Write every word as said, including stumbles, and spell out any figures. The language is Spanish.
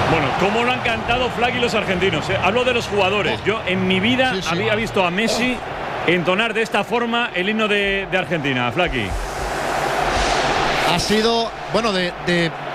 Bueno, cómo lo han cantado Flaky los argentinos, ¿eh? Hablo de los jugadores. Yo en mi vida sí, sí. había visto a Messi entonar de esta forma el himno de, de Argentina, Flaky. Ha sido, bueno, de, de